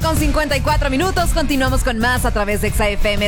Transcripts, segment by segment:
8:54. Continuamos con más a través de XFM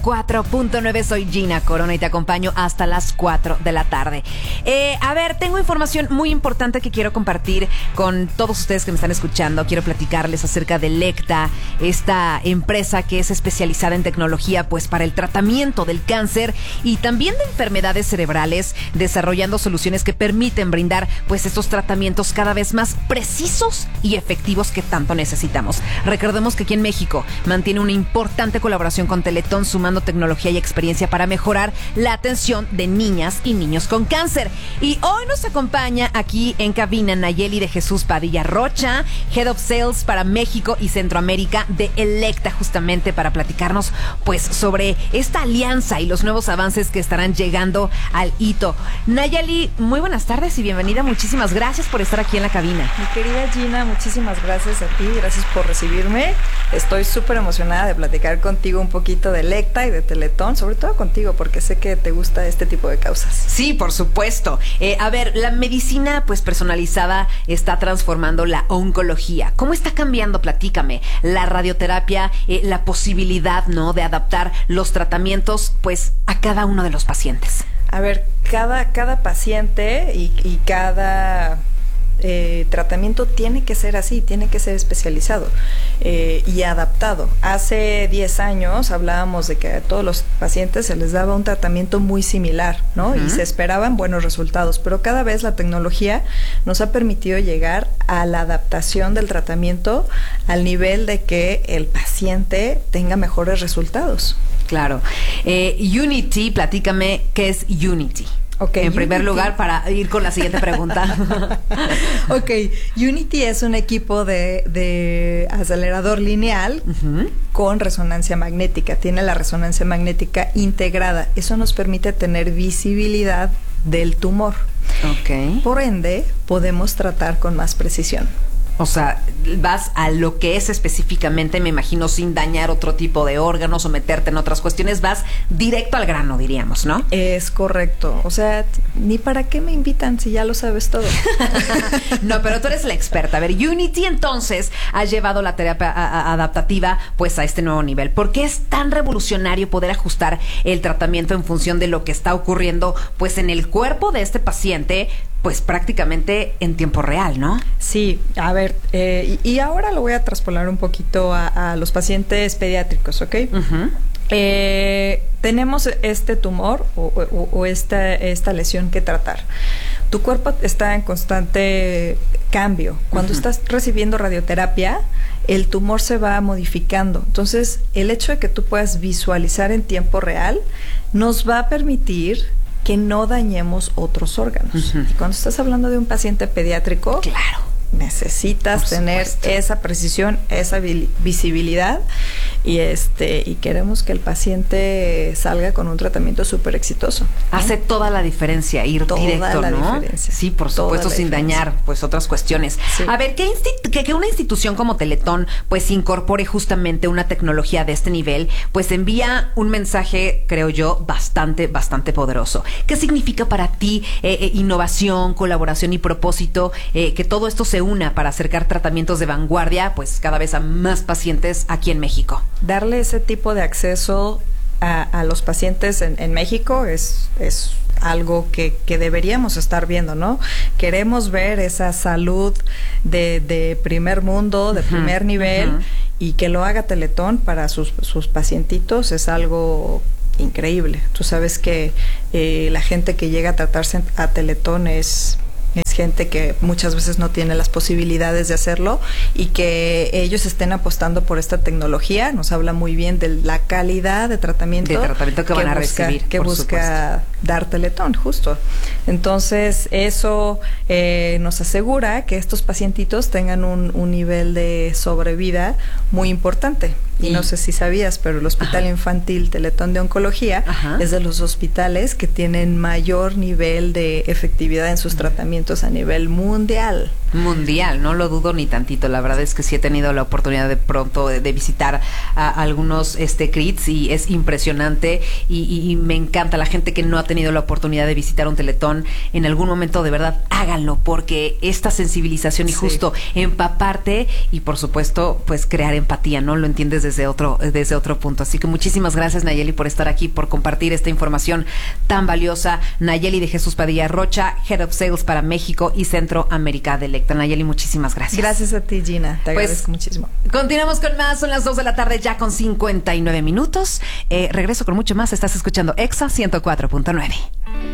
104.9. Soy Gina Corona y te acompaño hasta las 4 de la tarde. A ver, tengo información muy importante que quiero compartir con todos ustedes que me están escuchando. Quiero platicarles acerca de Lecta, esta empresa que es especializada en tecnología pues para el tratamiento del cáncer y también de enfermedades cerebrales, desarrollando soluciones que permiten brindar pues estos tratamientos cada vez más precisos y efectivos que tanto necesitamos. Recordemos que aquí en México mantiene una importante colaboración con Teletón, sumando tecnología y experiencia para mejorar la atención de niñas y niños con cáncer. Y hoy nos acompaña aquí en cabina Nayeli de Jesús Padilla Rocha, Head of Sales para México y Centroamérica de Lecta, justamente para platicarnos pues sobre esta alianza y los nuevos avances que estarán llegando al hito. Nayeli, muy buenas tardes y bienvenida. Muchísimas gracias por estar aquí en la cabina. Mi querida Gina, muchísimas gracias a ti, gracias por recibirme. Estoy súper emocionada de platicar contigo un poquito de Lecta y de Teletón, sobre todo contigo, porque sé que te gusta este tipo de causas. Sí, por supuesto. A ver, la medicina pues personalizada está transformando la oncología. ¿Cómo está cambiando? Platícame. La radioterapia, la posibilidad, ¿no?, de adaptar los tratamientos pues a cada uno de los pacientes. A ver, cada paciente y cada tratamiento tiene que ser así, tiene que ser especializado y adaptado. Hace 10 años hablábamos de que a todos los pacientes se les daba un tratamiento muy similar, ¿no? Uh-huh. Y se esperaban buenos resultados, pero cada vez la tecnología nos ha permitido llegar a la adaptación del tratamiento al nivel de que el paciente tenga mejores resultados. Claro. Unity, platícame, ¿qué es Unity? Okay, en primer lugar, para ir con la siguiente pregunta. Ok, Unity es un equipo de acelerador lineal uh-huh. con resonancia magnética. Tiene la resonancia magnética integrada. Eso nos permite tener visibilidad del tumor. Okay. Por ende, podemos tratar con más precisión. O sea, vas a lo que es específicamente, me imagino, sin dañar otro tipo de órganos o meterte en otras cuestiones, vas directo al grano, diríamos, ¿no? Es correcto. O sea, ni para qué me invitan si ya lo sabes todo. No, pero tú eres la experta. A ver, Unity entonces ha llevado la terapia adaptativa pues a este nuevo nivel. ¿Por qué es tan revolucionario poder ajustar el tratamiento en función de lo que está ocurriendo pues en el cuerpo de este paciente? Pues prácticamente en tiempo real, ¿no? Sí, a ver, y ahora lo voy a traspolar un poquito a los pacientes pediátricos, ¿ok? Uh-huh. Tenemos este tumor o esta lesión que tratar. Tu cuerpo está en constante cambio. Cuando uh-huh. estás recibiendo radioterapia, el tumor se va modificando. Entonces, el hecho de que tú puedas visualizar en tiempo real nos va a permitir que no dañemos otros órganos. Uh-huh. Y cuando estás hablando de un paciente pediátrico, claro, necesitas tener esa precisión, esa visibilidad y queremos que el paciente salga con un tratamiento súper exitoso, ¿no? Hace toda la diferencia ir toda directo, la ¿no? Diferencia. Sí, por supuesto, sin dañar pues otras cuestiones. Sí. A ver, que una institución como Teletón pues incorpore justamente una tecnología de este nivel, pues envía un mensaje, creo yo, bastante poderoso. ¿Qué significa para ti innovación, colaboración y propósito, que todo esto se una para acercar tratamientos de vanguardia pues cada vez a más pacientes aquí en México? Darle ese tipo de acceso a los pacientes en México es algo que deberíamos estar viendo, ¿no? Queremos ver esa salud de primer mundo, de uh-huh. primer nivel, uh-huh. y que lo haga Teletón para sus pacientitos es algo increíble. Tú sabes que la gente que llega a tratarse a Teletón es gente que muchas veces no tiene las posibilidades de hacerlo y que ellos estén apostando por esta tecnología nos habla muy bien de la calidad de tratamiento que van a recibir, que busca dar Teletón, justo. Entonces eso nos asegura que estos pacientitos tengan un nivel de sobrevida muy importante. Y no sé si sabías, pero el Hospital Infantil Teletón de Oncología es de los hospitales que tienen mayor nivel de efectividad en sus tratamientos a nivel mundial. Mundial, no lo dudo ni tantito. La verdad es que sí he tenido la oportunidad de pronto de visitar a algunos CRITs y es impresionante y me encanta. La gente que no ha tenido la oportunidad de visitar un Teletón, en algún momento de verdad háganlo, porque esta sensibilización y justo empaparte y por supuesto pues crear empatía, ¿no? Lo entiendes desde otro punto. Así que muchísimas gracias, Nayeli, por estar aquí, por compartir esta información tan valiosa. Nayeli de Jesús Padilla Rocha, Head of Sales para México y Centroamérica de Electra. Nayeli, muchísimas gracias. Gracias a ti, Gina. Te agradezco muchísimo. Continuamos con más. Son las 2 de la tarde ya con 59 minutos. Regreso con mucho más. Estás escuchando Exa 104.9.